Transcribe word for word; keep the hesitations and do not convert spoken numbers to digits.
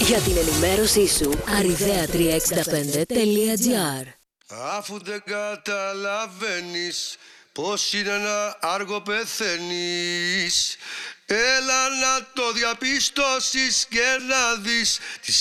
Για την ενημέρωσή σου, αριδέα τριακόσια εξήντα πέντε τελεία τζι άρ. Αφού δεν καταλαβαίνεις πως είναι να άργο πεθαίνεις, έλα να το διαπιστώσεις και να δεις